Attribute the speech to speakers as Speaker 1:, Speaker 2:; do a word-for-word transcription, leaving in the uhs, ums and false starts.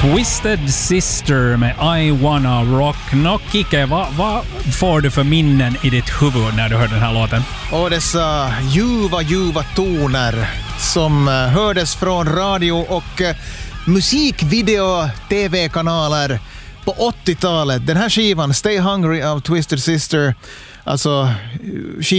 Speaker 1: Twisted Sister med I Wanna Rock. Nå, Kike, vad va får du för minnen i ditt huvud när du hör den här låten?
Speaker 2: Och dessa ljuva, ljuva toner som uh, hördes från radio och uh, musikvideo-tv-kanaler på åttiotalet. Den här skivan, Stay Hungry av Twisted Sister, alltså